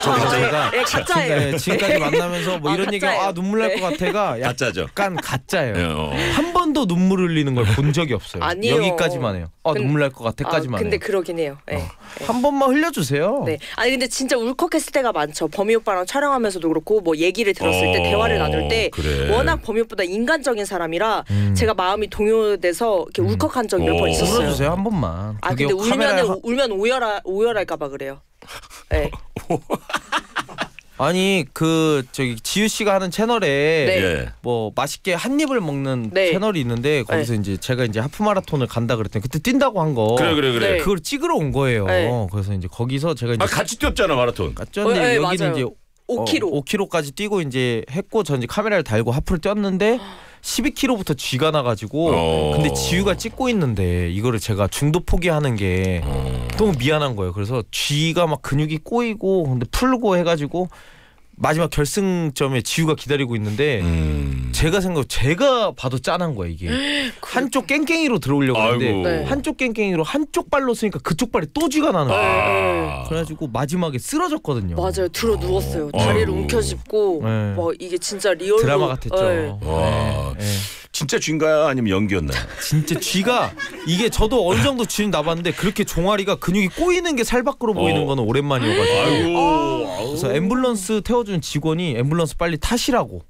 제가 가짜예요. 지금까지 만나면서 뭐 이런 얘기 눈물 날 것 같아가 가짜죠. 약간 가짜예요. 한 번도 눈물 흘리는 걸 본 적이 없어요. 아니요. 여기까지만 해요. 눈물 날 것 같아까지만 해요. 근데 그러긴 해요. 한 번만 흘려주세요. 네. 아니 근데 진짜 울컥했을 때가 많죠. 범이 오빠랑 촬영하면서도 그렇고 뭐 얘기를 들었을 때 대화를 나눌 때 워낙 범이 오빠보다 인간적인 사람이라 제가 마음이 동요돼서 이렇게 울컥한 적이 몇 번 있었어요. 울어주세요 한 번만. 근데 울면 오열할까봐 그래요. 네. 아니 저기 지유 씨가 하는 채널에 뭐 맛있게 한 입을 먹는 채널이 있는데 거기서 이제 제가 이제 하프 마라톤을 간다 그랬더니 그때 뛴다고 한 거. 그래. 그걸 찍으러 온 거예요. 그래서 이제 거기서 제가 이제 같이 뛰었잖아 마라톤. 갔는데 여기는 맞아요. 이제 5km까지 뛰고 이제 했고 전 이제 카메라를 달고 하프를 뛰었는데 12km부터 쥐가 나가지고 근데 지유가 찍고 있는데 이거를 제가 중도 포기하는 게 너무 미안한 거예요. 그래서 쥐가 막 근육이 꼬이고 근데 풀고 해가지고 마지막 결승점에 지유가 기다리고 있는데 제가 봐도 짠한 거야 이게. 한쪽 깽깽이로 들어오려고 하는데 한쪽 깽깽이로 한쪽 발로 쓰니까 그쪽 발이 또 쥐가 나는 거야. 그래가지고 마지막에 쓰러졌거든요. 맞아요. 들어 누웠어요. 다리를 움켜쥐고 뭐 이게 진짜 리얼로 드라마 같았죠. 진짜 쥐인가요? 아니면 연기였나요? 진짜 쥐가 이게 저도 어느 정도 쥐는 나봤는데 그렇게 종아리가 근육이 꼬이는 게 살 밖으로 보이는 거는 오랜만이어가지고 그래서 앰뷸런스 태워준 직원이 앰뷸런스 빨리 타시라고.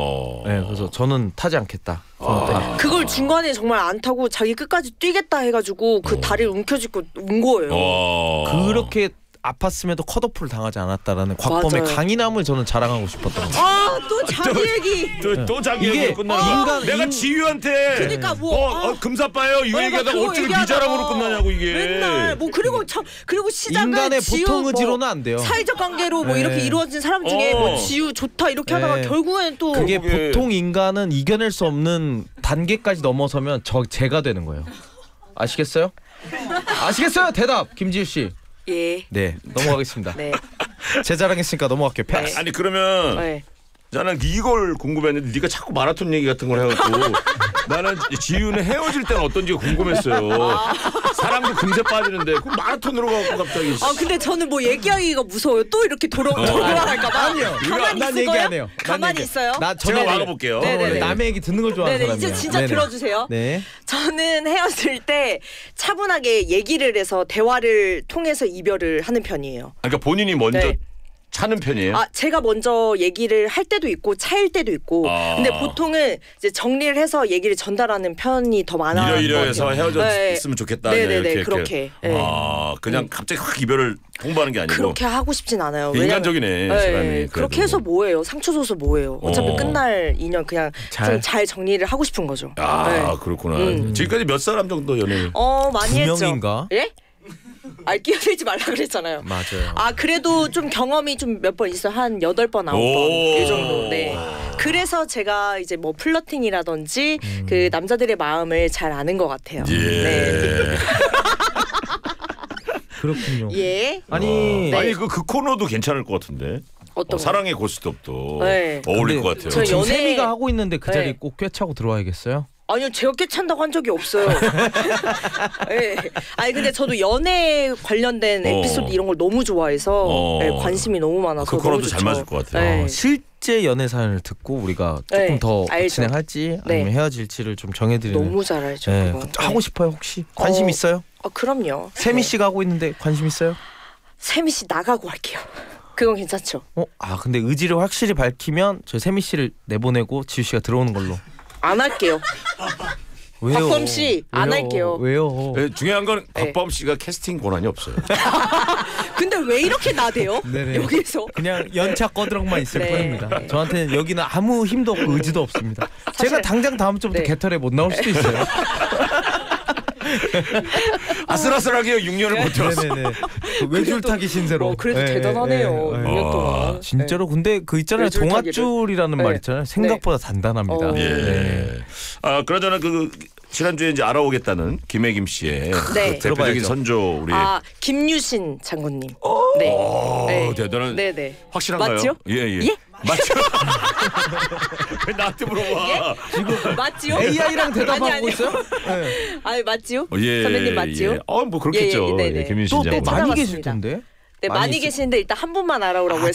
그래서 저는 타지 않겠다. 그걸 중간에 정말 안 타고 자기 끝까지 뛰겠다 해가지고 그 다리를 움켜쥐고 온 거예요. 그렇게 아팠음에도 컷오프를 당하지 않았다라는 곽범의 강인함을 저는 자랑하고 싶었던 거예요. 또 자기 얘기. 또 자기 얘기 끝나는 내가 지유한테 그러니까 금사빠요 이 얘기하다가 어떻게 미자랑으로 끝나냐고 이게. 맨날 뭐 그리고 시작은 인간의 지유 보통 의지로는 안 돼요. 사회적 관계로 뭐 이렇게 이루어진 사람 중에 뭐 지유 좋다 이렇게 하다가 결국엔 또 그게 보통 인간은 이겨낼 수 없는 단계까지 넘어서면 제가 되는 거예요. 아시겠어요? 아시겠어요? 대답 김지유 씨. 예. 네, 넘어가겠습니다. 네. 제 자랑했으니까 넘어갈게요. 패스. 아니 그러면 나는 이걸 궁금했는데 네가 자꾸 마라톤 얘기 같은 걸 해갖고 나는 지유는 헤어질 때는 어떤지가 궁금했어요. 사람도 금세 빠지는데 그 마라톤으로 가고 갑자기. 근데 저는 뭐 얘기하기가 무서워요. 또 이렇게 돌아갈까봐. 아니요. 가만히 얘기 안 해요. 가만히 있어요. 제가 막아볼게요. 원래 남의 얘기 듣는 걸 좋아하는 사람이에요. 이제 진짜 들어주세요. 네. 저는 헤어질 때 차분하게 얘기를 해서 대화를 통해서 이별을 하는 편이에요. 그러니까 본인이 먼저 차는 편이에요? 제가 먼저 얘기를 할 때도 있고 차일 때도 있고 근데 보통은 이제 정리를 해서 얘기를 전달하는 편이 더 많아요. 이러이러해서 헤어졌으면 좋겠다. 네네네 그렇게. 그냥 갑자기 확 이별을 통보하는 게 아니고 그렇게 하고 싶진 않아요. 인간적이네 사람이. 그렇게 해서 뭐예요? 상처 줘서 뭐예요? 어차피 끝날 인연 그냥 좀 잘 정리를 하고 싶은 거죠. 그렇구나. 지금까지 몇 사람 정도 연애를? 많이 했죠. 9명인가? 예? 끼어들지 말라 그랬잖아요. 맞아요. 그래도 좀 경험이 좀 몇 번 있어. 한 8번 9번 이 정도. 네. 그래서 제가 이제 뭐 플러팅이라든지 그 남자들의 마음을 잘 아는 것 같아요. 네. 그렇군요. 예. 아니 그 코너도 괜찮을 것 같은데. 어떤 사랑의 고스톱도 네. 어울릴 것 같아요. 지금 세미가 하고 있는데 그 자리에 꼭 꿰차고 들어와야겠어요? 아니요, 제가 꿰찬다고 한 적이 없어요. 네. 아니 근데 저도 연애 관련된 에피소드 이런 걸 너무 좋아해서 관심이 너무 많아서 그 코너도 잘 맞을 것 같아요. 실제 연애 사연을 듣고 우리가 조금 더 알죠. 진행할지 아니면 헤어질지를 좀 정해드리는. 너무 잘 알죠. 하고 싶어요 혹시? 관심 있어요? 그럼요. 세미 씨가 하고 있는데 관심 있어요? 세미 씨 나가고 할게요. 그건 괜찮죠? 근데 의지를 확실히 밝히면 저 세미 씨를 내보내고 지우 씨가 들어오는 걸로. 안 할게요. 왜요? 곽범 씨 안 할게요. 왜요? 중요한 건 곽범 씨가 캐스팅 권한이 없어요. 근데 왜 이렇게 나대요? 여기서 그냥 연차 꺼드럭만 있을 뿐입니다. 저한테는 여기는 아무 힘도 없고 의지도 없습니다. 제가 당장 다음 주부터 개털에 못 나올 수도 있어요. 아슬아슬하게 6년을 버텼어. 외줄타기 신세로. 그래도 대단하네요. 6년 동안. 진짜로. 근데 그 있잖아요. 동아줄이라는 말 있잖아요. 생각보다 단단합니다. 그러잖아 그 지난주에 이제 알아오겠다는 김혜김 씨의 대표적인 선조 우리 김유신 장군님. 대단한. 네네. 확실한가요? 맞죠? 예? 맞죠? 왜 나한테 물어봐? 지금 맞지요? AI랑 대답하고 있어요? 맞지요? 선배님 맞지요? 뭐 그렇겠죠. 김유신 장군. 또 많이 계실 텐데. 네, 많이 계시는데 일단 한 분만 알아오라고